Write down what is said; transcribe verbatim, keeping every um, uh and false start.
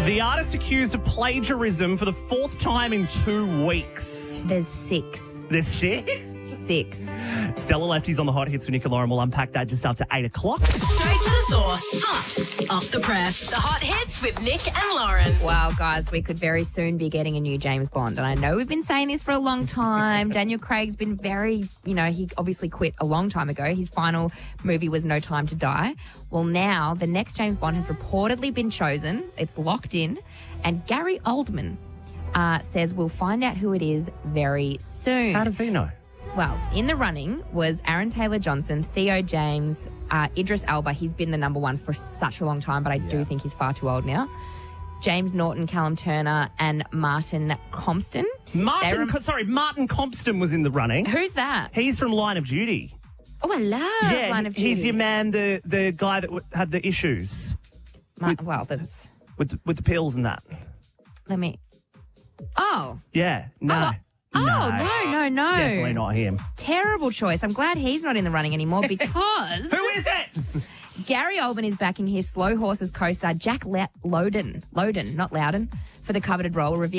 The artist accused of plagiarism for the fourth time in two weeks. There's six. There's six? Six. Stella Lefty's on the hot hits with Nick and Lauren. We'll unpack that just after eight o'clock. Straight to the source. Hot off the press. The hot hits with Nick and Lauren. Well, guys, we could very soon be getting a new James Bond. And I know we've been saying this for a long time. Daniel Craig's been very, you know, he obviously quit a long time ago. His final movie was No Time to Die. Well, now the next James Bond has reportedly been chosen. It's locked in. And Gary Oldman uh, says we'll find out who it is very soon. How does he know? Well, in the running was Aaron Taylor-Johnson, Theo James, uh, Idris Elba. He's been the number one for such a long time, but I yeah. do think he's far too old now. James Norton, Callum Turner, and Martin Compston. Martin, rem- sorry, Martin Compston was in the running. Who's that? He's from Line of Duty. Oh, I love yeah, Line of Duty. He's your man, the the guy that w- had the issues. Ma- with, well, that's... With the, with the pills and that. Let me... Oh. Yeah, no. Oh. Oh, no, no, no. Definitely not him. Terrible choice. I'm glad he's not in the running anymore because... Who is it? Gary Oldman is backing his Slow Horses co-star Jack Le- Lowden, Lowden, not Loudon, for the coveted role, revealing